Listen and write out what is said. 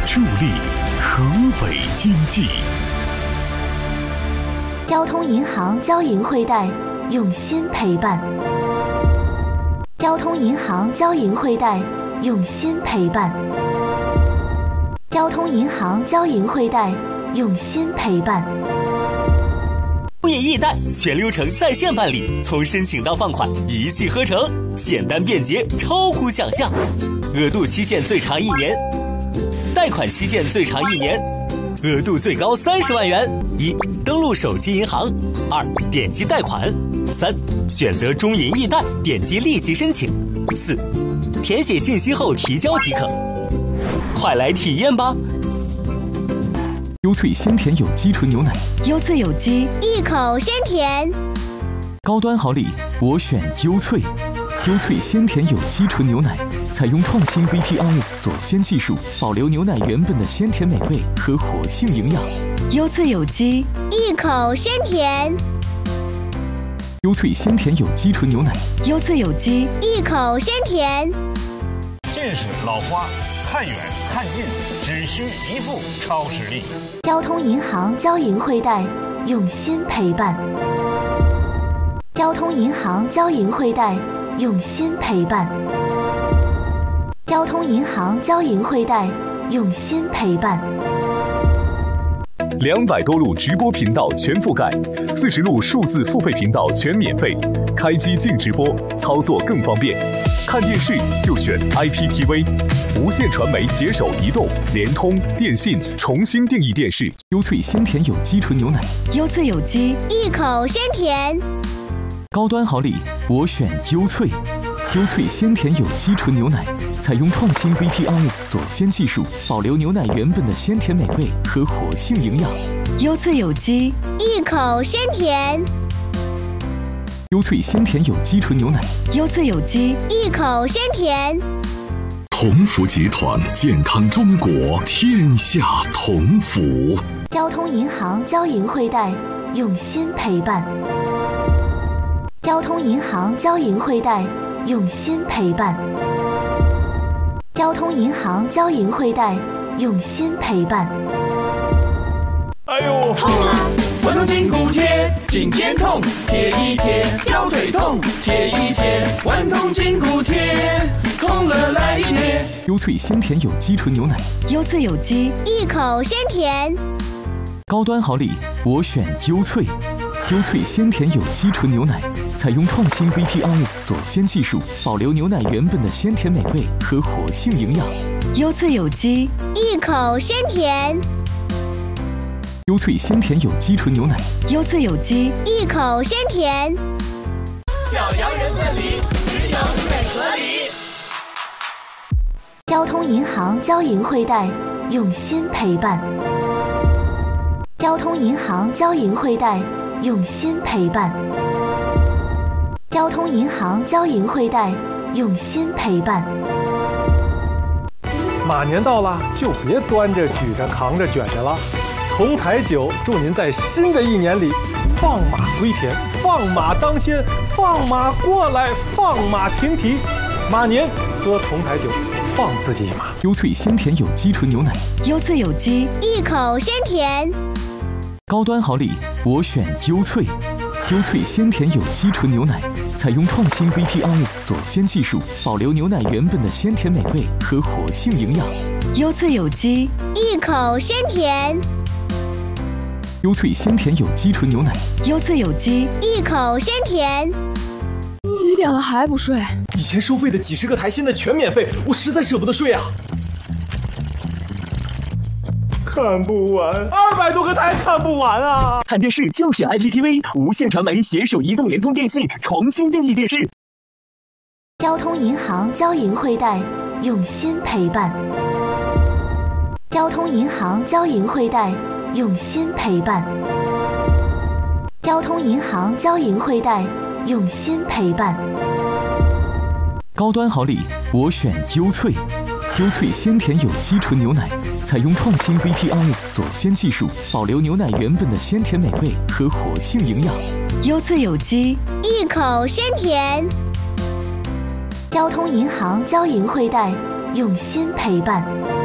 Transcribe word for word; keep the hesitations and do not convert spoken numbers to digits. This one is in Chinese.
助力河北经济。 交通银行交银汇贷，用心陪伴。交通银行交银汇贷，用心陪伴。交通银行交银汇贷，用心陪伴。 物业易贷全流程在线办理，从申请到放款一气呵成，简单便捷，超乎想象。额度期限最长一年，贷款期限最长一年，额度最高三十万元。一、登录手机银行；二、点击贷款；三、选择中银易贷，点击立即申请；四、填写信息后提交即可。快来体验吧！ 优萃鲜甜有机纯牛奶， 优萃有机， 一口鲜甜。 高端好礼，我选优萃。优萃鲜甜有机纯牛奶，采用创新 V T R S 锁鲜技术，保留牛奶原本的鲜甜美味和活性营养。 优萃有机， 一口鲜甜。 优萃鲜甜有机纯牛奶， 优萃有机， 一口鲜甜。 近视、老花，看远看近，只需一副超视力。 交通银行交银汇贷，用心陪伴。交通银行交银汇贷，用心陪伴。交通银行交银汇贷，用心陪伴。 两百多路直播频道全覆盖，四十路数字付费频道全免费，开机净直播，操作更方便。看电视就选 I P T V， 无线传媒携手移动、联通、电信重新定义电视。 优萃鲜甜有机纯牛奶， 优萃有机， 一口鲜甜。 高端好礼，我选优萃。优萃鲜甜有机纯牛奶，采用创新 V T R S 锁鲜技术，保留牛奶原本的鲜甜美味和活性营养。 优萃有机， 一口鲜甜。 优萃鲜甜有机纯牛奶， 优萃有机， 一口鲜甜。 同福集团，健康中国，天下同福。 交通银行交银汇贷，用心陪伴。交通银行交银汇贷，用心陪伴。交通银行交银汇贷，用心陪伴。 哎呦，痛啊！滚动筋骨贴，颈肩痛，贴一贴；腰腿痛，贴一贴。滚动筋骨贴，痛了来一贴。 优萃鲜甜有机纯牛奶， 优萃有机， 一口鲜甜。 高端好礼，我选优萃。优萃鲜甜有机纯牛奶，采用创新 V T R S 锁鲜技术，保留牛奶原本的鲜甜美味和活性营养。 优萃有机， 一口鲜甜。 优萃鲜甜有机纯牛奶， 优萃有机， 一口鲜甜。 小洋人问理，只有最合理。 交通银行交银汇贷，用心陪伴。交通银行交银汇贷，用心陪伴。交通银行交银汇贷，用心陪伴。 马年到了，就别端着、举着、扛着、卷着了。同台酒祝您在新的一年里放马归田，放马当先，放马过来，放马停蹄。马年喝同台酒，放自己一马。 优萃鲜甜有机纯牛奶， 优萃有机， 一口鲜甜。 高端好礼，我选优萃。优萃鲜甜有机纯牛奶，采用创新 V T R S 锁鲜技术，保留牛奶原本的鲜甜美味和活性营养。 优萃有机， 一口鲜甜。 优萃鲜甜有机纯牛奶， 优萃有机， 一口鲜甜。 几点了还不睡？ 以前收费的几十个台，现在全免费，我实在舍不得睡啊！ 看不完，二百多个台看不完啊！ 看电视就选 I P T V， 无线传媒携手移动、联通、电信重新定义电视。 交通银行交银汇贷，用心陪伴。交通银行交银汇贷，用心陪伴。交通银行交银汇贷，用心陪伴。 高端好礼，我选优萃。优萃鲜甜有机纯牛奶，采用创新 V T R S 锁鲜技术，保留牛奶原本的鲜甜美味和活性营养。 优萃有机， 一口鲜甜。 交通银行交银汇贷，用心陪伴。